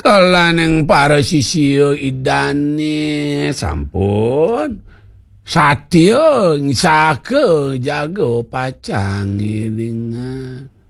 Kalaning para sisiyo idane sampun satya ngisake jago pacang ilingan.